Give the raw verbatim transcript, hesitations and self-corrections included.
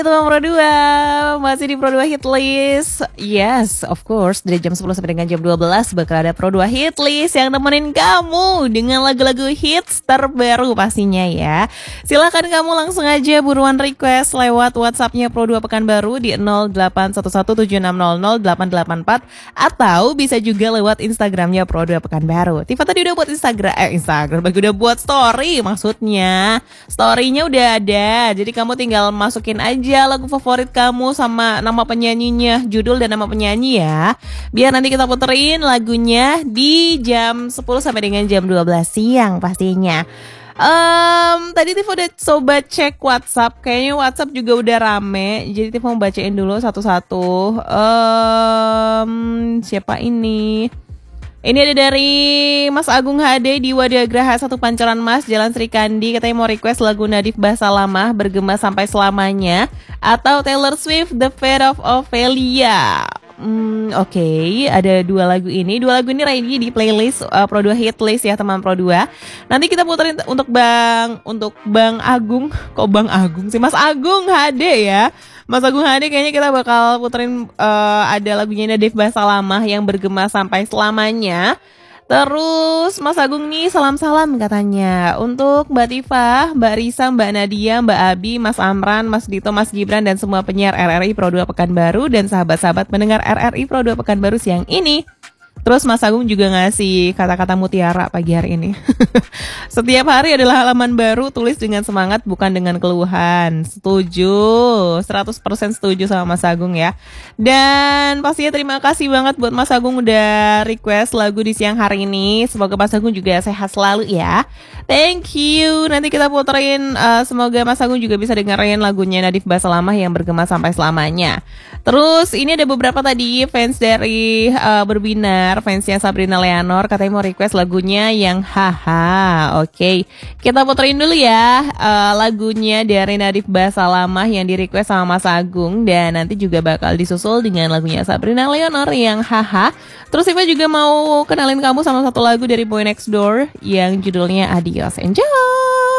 Teman Pro dua, masih di Pro dua Hit List. Yes, of course, dari jam sepuluh sampai dengan jam dua belas bakal ada Pro dua Hit List yang nemenin kamu dengan lagu-lagu hits terbaru pastinya ya. Silahkan kamu langsung aja buruan request lewat WhatsApp-nya Pro dua Pekanbaru di nol delapan satu satu tujuh enam nol nol delapan delapan empat atau bisa juga lewat Instagramnya Pro dua Pekanbaru. Tifa tadi udah buat Instagram, eh Instagram, bagi udah buat story maksudnya. Story-nya udah ada, jadi kamu tinggal masukin aja lagu favorit kamu sama nama penyanyinya, judul dan nama penyanyi ya. Biar nanti kita puterin lagunya di jam sepuluh sampai dengan jam dua belas siang pastinya. Um, tadi Tifa udah coba cek WhatsApp, kayaknya WhatsApp juga udah rame. Jadi Tifa mau bacain dulu satu-satu. Um, siapa ini? Ini ada dari Mas Agung H D di Wadagraha satu Pancoran Mas, Jalan Sri Kandi. Katanya mau request lagu Nadif Bahasa Lama, Bergema Sampai Selamanya, atau Taylor Swift, The Fate of Ophelia. Hmm, Oke, okay. Ada dua lagu ini. Dua lagu ini ready di playlist uh, Pro dua Hit List ya teman Pro dua. Nanti kita puterin untuk Bang Untuk Bang Agung. Kok Bang Agung sih? Mas Agung H D ya. Mas Agung H D kayaknya kita bakal puterin uh, ada lagunya Nadif Bahasa Lama yang Bergema Sampai Selamanya. Terus Mas Agung nih salam-salam katanya untuk Mbak Tifa, Mbak Risa, Mbak Nadia, Mbak Abi, Mas Amran, Mas Dito, Mas Gibran dan semua penyiar R R I Pro dua Pekanbaru dan sahabat-sahabat pendengar R R I Pro dua Pekanbaru siang ini. Terus Mas Agung juga ngasih kata-kata mutiara pagi hari ini. Setiap hari adalah halaman baru, tulis dengan semangat bukan dengan keluhan. Setuju, seratus persen setuju sama Mas Agung ya. Dan pastinya terima kasih banget buat Mas Agung udah request lagu di siang hari ini. Semoga Mas Agung juga sehat selalu ya. Thank you. Nanti kita puterin, uh, semoga Mas Agung juga bisa dengerin lagunya Nadif Bahasa Lama yang Bergema Sampai Selamanya. Terus ini ada beberapa tadi fans dari uh, Berbinar, fansnya Sabrina Leonor, katanya mau request lagunya yang haha. Oke, okay. Kita puterin dulu ya uh, lagunya dari Nadif Bahasa Lama yang di request sama Mas Agung. Dan nanti juga bakal disusul dengan lagunya Sabrina Leonor yang haha. Terus Iva juga mau kenalin kamu sama satu lagu dari Boy Next Door yang judulnya Adios. Enjoy!